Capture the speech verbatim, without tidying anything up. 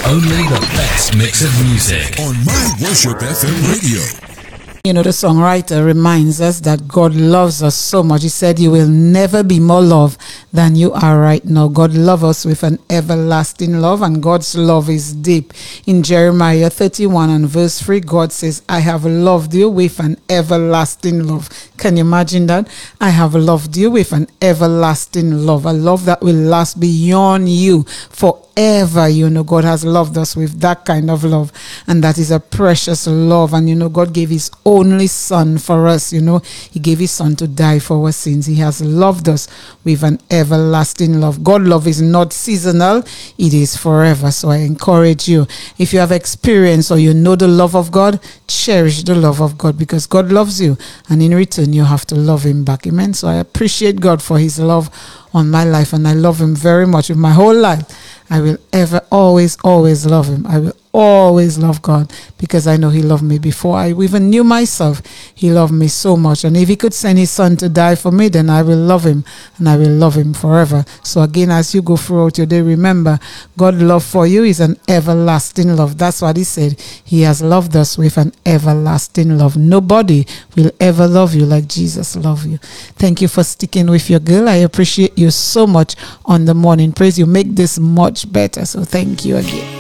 Only the best mix of music on My Worship F M Radio. You know, the songwriter reminds us that God loves us so much. He said, you will never be more loved than you are right now. God loves us with an everlasting love, and God's love is deep. In Jeremiah thirty-one and verse three, God says, I have loved you with an everlasting love. Can you imagine that? I have loved you with an everlasting love, a love that will last beyond you forever. Ever, you know, God has loved us with that kind of love, and that is a precious love. And you know, God gave his only son for us. You know, he gave his son to die for our sins. He has loved us with an everlasting love. God love is not seasonal, it is forever. So I encourage you, if you have experienced or you know the love of God, cherish the love of God, because God loves you, and in return you have to love him back. Amen. So I appreciate God for his love on my life, and I love him very much with my whole life. I will ever, always, always love him. I will always love God, because I know he loved me before I even knew myself. He loved me so much. And if he could send his son to die for me, then I will love him, and I will love him forever. So again, as you go throughout your day, remember, God's love for you is an everlasting love. That's what he said. He has loved us with an everlasting love. Nobody will ever love you like Jesus loved you. Thank you for sticking with your girl. I appreciate you so much on the morning praise. You make this much better. So thank you again.